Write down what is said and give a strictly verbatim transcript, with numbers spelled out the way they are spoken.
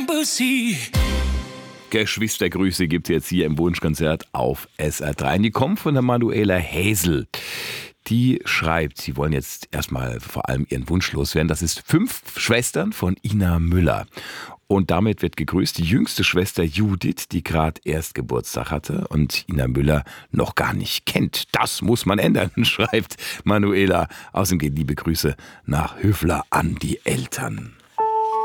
Geschwistergrüße gibt es jetzt hier im Wunschkonzert auf S R drei. Die kommen von der Manuela Häsel. Die schreibt, sie wollen jetzt erstmal vor allem ihren Wunsch loswerden. Das ist Fünf Schwestern von Ina Müller. Und damit wird gegrüßt die jüngste Schwester Judith, die gerade erst Geburtstag hatte und Ina Müller noch gar nicht kennt. Das muss man ändern, schreibt Manuela. Außerdem geht liebe Grüße nach Höfler an die Eltern.